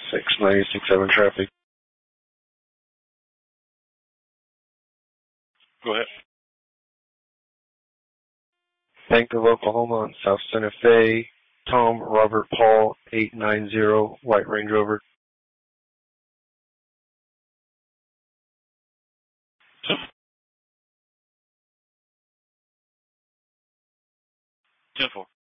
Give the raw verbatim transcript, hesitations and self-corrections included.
six nine six seven traffic. Go ahead. Bank of Oklahoma on South Santa Fe. Tom Robert Paul eight nine zero, white Range Rover. ten four.